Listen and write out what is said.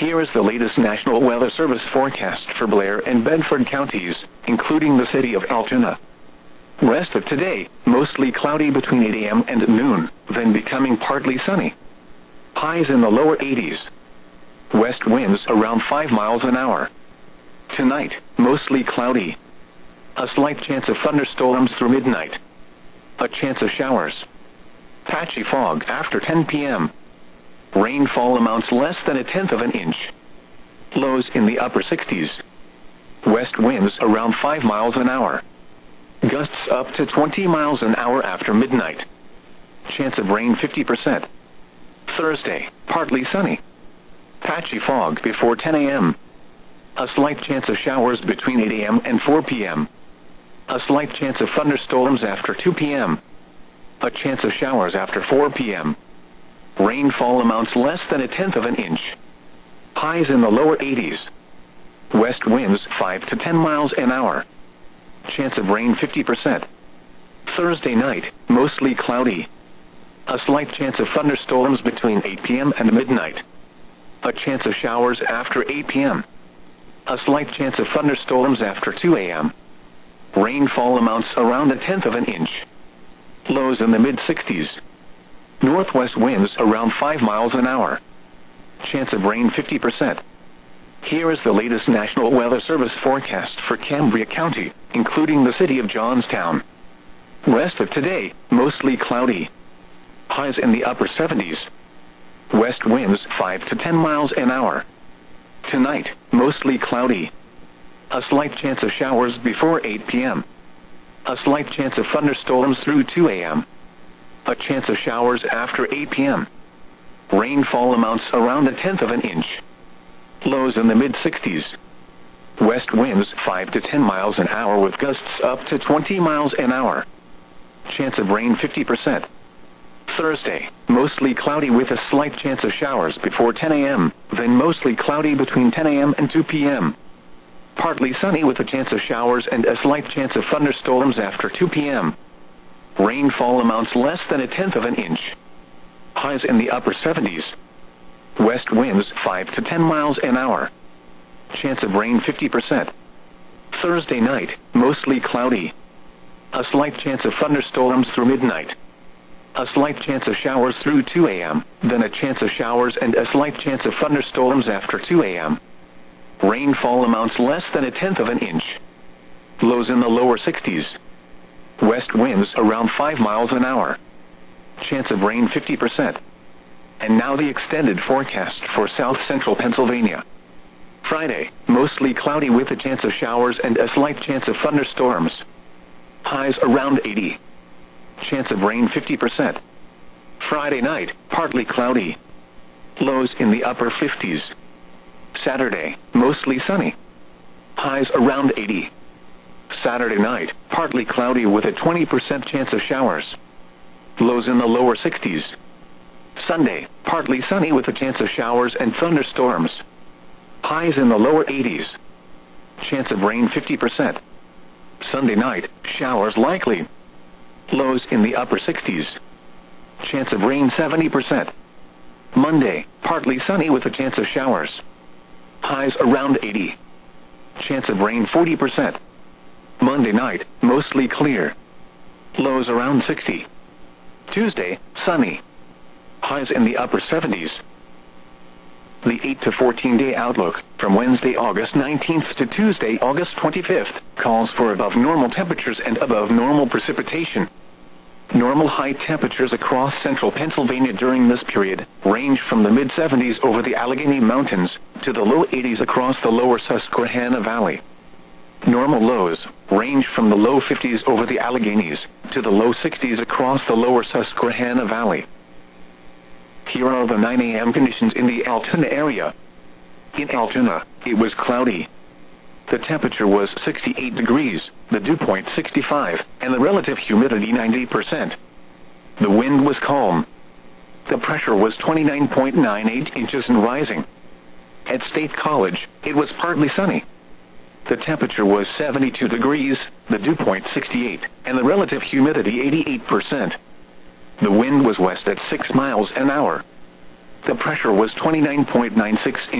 Here is the latest National Weather Service forecast for Blair and Bedford counties, including the city of Altoona. Rest of today, mostly cloudy between 8 a.m. and noon, then becoming partly sunny. Highs in the lower 80s. West winds around 5 miles an hour. Tonight, mostly cloudy. A slight chance of thunderstorms through midnight. A chance of showers. Patchy fog after 10 p.m. Rainfall amounts less than 1/10 of an inch. Lows in the upper 60s. West winds around 5 miles an hour. Gusts up to 20 miles an hour after midnight. Chance of rain 50%. Thursday, partly sunny. Patchy fog before 10 a.m. A slight chance of showers between 8 a.m. and 4 p.m. A slight chance of thunderstorms after 2 p.m. A chance of showers after 4 p.m. Rainfall amounts less than 1/10 of an inch. Highs in the lower 80s. West winds 5 to 10 miles an hour. Chance of rain 50%. Thursday night, mostly cloudy. A slight chance of thunderstorms between 8 p.m. and midnight. A chance of showers after 8 p.m. A slight chance of thunderstorms after 2 a.m. Rainfall amounts around 1/10 of an inch. Lows in the mid-60s. Northwest winds around 5 miles an hour. Chance of rain 50%. Here is the latest National Weather Service forecast for Cambria County, including the city of Johnstown. Rest of today, mostly cloudy. Highs in the upper 70s. West winds 5 to 10 miles an hour. Tonight, mostly cloudy. A slight chance of showers before 8 p.m. A slight chance of thunderstorms through 2 a.m. A chance of showers after 8 p.m. Rainfall amounts around 1/10 of an inch. Lows in the mid-60s. West winds 5 to 10 miles an hour with gusts up to 20 miles an hour. Chance of rain 50%. Thursday, mostly cloudy with a slight chance of showers before 10 a.m., then mostly cloudy between 10 a.m. and 2 p.m. Partly sunny with a chance of showers and a slight chance of thunderstorms after 2 p.m. Rainfall amounts less than 1/10 of an inch. Highs in the upper 70s. West winds 5 to 10 miles an hour. Chance of rain 50%. Thursday night, mostly cloudy. A slight chance of thunderstorms through midnight. A slight chance of showers through 2 a.m., then a chance of showers and a slight chance of thunderstorms after 2 a.m. Rainfall amounts less than 1/10 of an inch. Lows in the lower 60s. West winds around 5 miles an hour. Chance of rain 50%. And now the extended forecast for south central Pennsylvania. Friday, mostly cloudy with a chance of showers and a slight chance of thunderstorms. Highs around 80. Chance of rain 50%. Friday night, partly cloudy. Lows in the upper 50s. Saturday, mostly sunny. Highs around 80. Saturday night, partly cloudy with a 20% chance of showers. Lows in the lower 60s. Sunday, partly sunny with a chance of showers and thunderstorms. Highs in the lower 80s. Chance of rain 50%. Sunday night, showers likely. Lows in the upper 60s. Chance of rain 70%. Monday, partly sunny with a chance of showers. Highs around 80. Chance of rain 40%. Monday night, mostly clear. Lows around 60. Tuesday, sunny. Highs in the upper 70s. The 8 to 14-day outlook, from Wednesday, August 19th to Tuesday, August 25th, calls for above normal temperatures and above normal precipitation. Normal high temperatures across central Pennsylvania during this period range from the mid-70s over the Allegheny Mountains to the low 80s across the lower Susquehanna Valley. Normal lows range from the low 50s over the Alleghenies to the low 60s across the lower Susquehanna Valley. Here are the 9 a.m. conditions in the Altoona area. In Altoona, it was cloudy. The temperature was 68 degrees, the dew point 65, and the relative humidity 90%. The wind was calm. The pressure was 29.98 inches and rising. At State College, it was partly sunny. The temperature was 72 degrees, the dew point 68, and the relative humidity 88%. The wind was west at 6 miles an hour. The pressure was 29.96 inches.